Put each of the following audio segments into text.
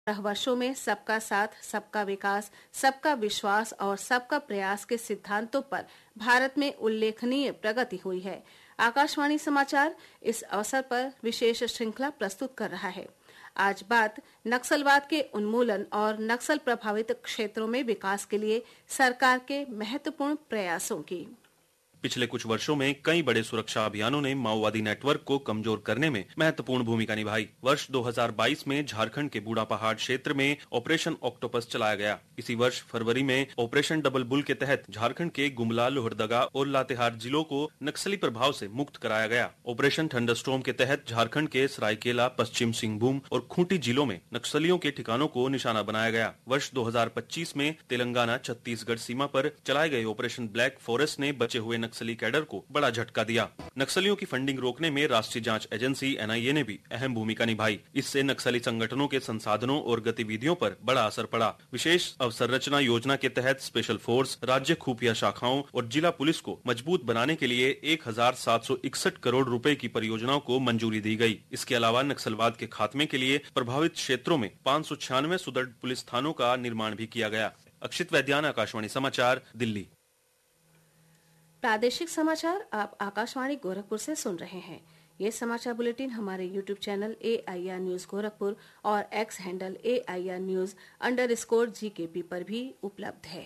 वर्षों में सबका साथ, सबका विकास, सबका विश्वास और सबका प्रयास के सिद्धांतों पर भारत में उल्लेखनीय प्रगति हुई है। आकाशवाणी समाचार इस अवसर पर विशेष श्रृंखला प्रस्तुत कर रहा है। आज बात नक्सलवाद के उन्मूलन और नक्सल प्रभावित क्षेत्रों में विकास के लिए सरकार के महत्वपूर्ण प्रयासों की। पिछले कुछ वर्षों में कई बड़े सुरक्षा अभियानों ने माओवादी नेटवर्क को कमजोर करने में महत्वपूर्ण भूमिका निभाई। वर्ष 2022 में झारखंड के बूढ़ा पहाड़ क्षेत्र में ऑपरेशन ऑक्टोपस चलाया गया। इसी वर्ष फरवरी में ऑपरेशन डबल बुल के तहत झारखंड के गुमला, लोहरदगा और लातेहार जिलों को नक्सली प्रभाव से मुक्त कराया गया। ऑपरेशन थंडरस्टॉर्म के तहत झारखंड के सरायकेला, पश्चिम सिंहभूम और खूंटी जिलों में नक्सलियों के ठिकानों को निशाना बनाया गया। वर्ष 2025 में तेलंगाना छत्तीसगढ़ सीमा पर चलाए गए ऑपरेशन ब्लैक फॉरेस्ट ने बचे हुए नक्सली कैडर को बड़ा झटका दिया। नक्सलियों की फंडिंग रोकने में राष्ट्रीय जांच एजेंसी NIA ने भी अहम भूमिका निभाई। इससे नक्सली संगठनों के संसाधनों और गतिविधियों पर बड़ा असर पड़ा। विशेष अवसंरचना योजना के तहत स्पेशल फोर्स, राज्य खुफिया शाखाओं और जिला पुलिस को मजबूत बनाने के लिए 1761 करोड़ रुपए की परियोजनाओं को मंजूरी दी गई। इसके अलावा नक्सलवाद के खात्मे के लिए प्रभावित क्षेत्रों में 596 सुदृढ़ पुलिस थानों का निर्माण भी किया गया। अक्षित वैद्यान, आकाशवाणी समाचार, दिल्ली। प्रादेशिक समाचार आप आकाशवाणी गोरखपुर से सुन रहे हैं। ये समाचार बुलेटिन हमारे YouTube channel AIR news Gorakhpur और X हैंडल AIR News_GKP पर भी उपलब्ध है।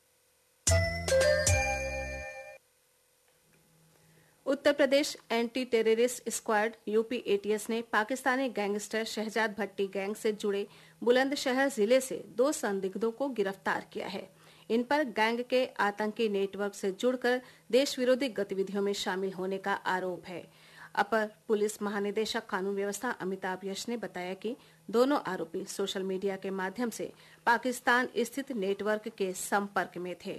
Uttar Pradesh anti terrorist squad UP ATS ने पाकिस्तानी गैंगस्टर शहजाद भट्टी गैंग से जुड़े बुलंदशहर जिले से 2 संदिग्धों को गिरफ्तार किया है। इन पर गैंग के आतंकी नेटवर्क से जुड़कर देश विरोधी गतिविधियों में शामिल होने का आरोप है। अपर पुलिस महानिदेशक कानून व्यवस्था अमिताभ यश ने बताया कि दोनों आरोपी सोशल मीडिया के माध्यम से पाकिस्तान स्थित नेटवर्क के संपर्क में थे।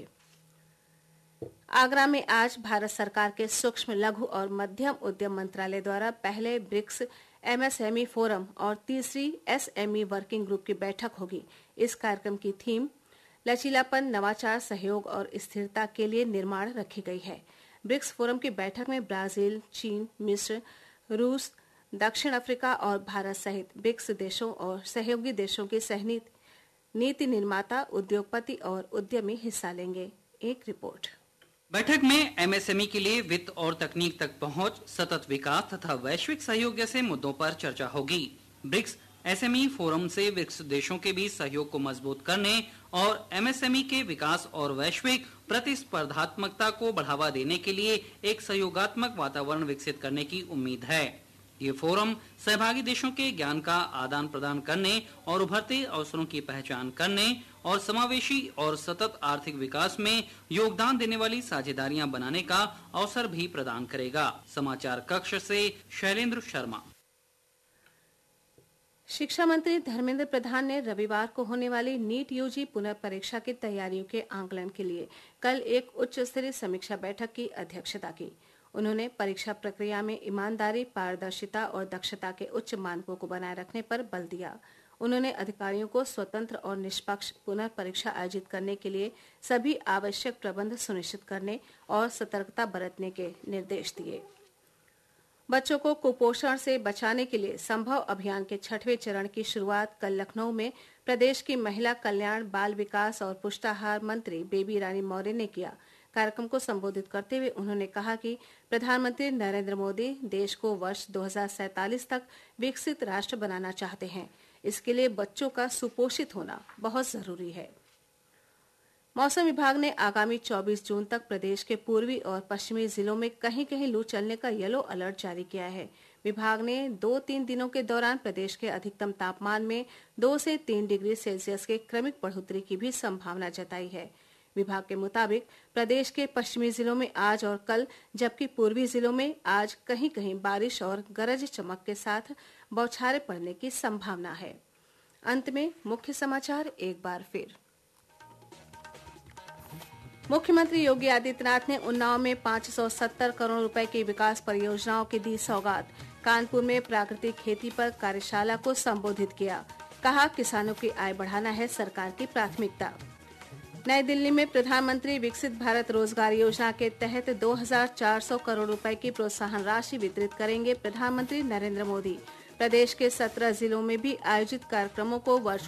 आगरा में आज भारत सरकार के सूक्ष्म, लघु और मध्यम उद्यम मंत्रालय द्वारा पहले ब्रिक्स MSME फोरम और तीसरी SME वर्किंग ग्रुप की बैठक होगी। इस कार्यक्रम की थीम लचीलापन, नवाचार, सहयोग और स्थिरता के लिए निर्माण रखी गई है। ब्रिक्स फोरम की बैठक में ब्राजील, चीन, मिस्र, रूस, दक्षिण अफ्रीका और भारत सहित ब्रिक्स देशों और सहयोगी देशों के सहनीत नीति निर्माता, उद्योगपति और उद्यमी हिस्सा लेंगे। एक रिपोर्ट। बैठक में MSME के लिए वित्त और तकनीक तक पहुंच, सतत विकास तथा वैश्विक सहयोग जैसे मुद्दों पर चर्चा होगी। ब्रिक्स SME फोरम से ब्रिक्स देशों के बीच सहयोग को मजबूत करने और MSME के विकास और वैश्विक प्रतिस्पर्धात्मकता को बढ़ावा देने के लिए एक सहयोगात्मक वातावरण विकसित करने की उम्मीद है। ये फोरम सहभागी देशों के ज्ञान का आदान प्रदान करने और उभरते अवसरों की पहचान करने और समावेशी और सतत आर्थिक विकास में योगदान देने वाली साझेदारियां बनाने का अवसर भी प्रदान करेगा। समाचार कक्ष से शैलेंद्र शर्मा। शिक्षा मंत्री धर्मेंद्र प्रधान ने रविवार को होने वाली नीट UG पुनर्परीक्षा की तैयारियों के आंकलन के लिए कल एक उच्च स्तरीय समीक्षा बैठक की अध्यक्षता की। उन्होंने परीक्षा प्रक्रिया में ईमानदारी, पारदर्शिता और दक्षता के उच्च मानकों को बनाए रखने पर बल दिया। उन्होंने अधिकारियों को स्वतंत्र और निष्पक्ष पुनर्परीक्षा आयोजित करने के लिए सभी आवश्यक प्रबंध सुनिश्चित करने और सतर्कता बरतने के निर्देश दिए। बच्चों को कुपोषण से बचाने के लिए संभव अभियान के 6वें चरण की शुरुआत कल लखनऊ में प्रदेश की महिला कल्याण, बाल विकास और पुष्टाहार मंत्री बेबी रानी मौर्य ने किया। कार्यक्रम को संबोधित करते हुए उन्होंने कहा कि प्रधानमंत्री नरेंद्र मोदी देश को वर्ष 2047 तक विकसित राष्ट्र बनाना चाहते हैं। इसके लिए बच्चों का सुपोषित होना बहुत जरूरी है। मौसम विभाग ने आगामी 24 जून तक प्रदेश के पूर्वी और पश्चिमी जिलों में कहीं कहीं लू चलने का येलो अलर्ट जारी किया है। विभाग ने 2-3 दिनों के दौरान प्रदेश के अधिकतम तापमान में 2 से 3 डिग्री सेल्सियस के क्रमिक बढ़ोतरी की भी संभावना जताई है। विभाग के मुताबिक प्रदेश के पश्चिमी जिलों में आज और कल, जबकि पूर्वी जिलों में आज कहीं कहीं बारिश और गरज चमक के साथ बौछारें पड़ने की संभावना है। अंत में मुख्य समाचार एक बार फिर। मुख्यमंत्री योगी आदित्यनाथ ने उन्नाव में 570 करोड़ रुपए की विकास परियोजनाओं की दी सौगात। कानपुर में प्राकृतिक खेती पर कार्यशाला को संबोधित किया। कहा, किसानों की आय बढ़ाना है सरकार की प्राथमिकता। नई दिल्ली में प्रधानमंत्री विकसित भारत रोजगार योजना के तहत 2400 करोड़ रुपए की प्रोत्साहन राशि वितरित करेंगे प्रधानमंत्री नरेंद्र मोदी। प्रदेश के 17 जिलों में भी आयोजित कार्यक्रमों को वर्चुअल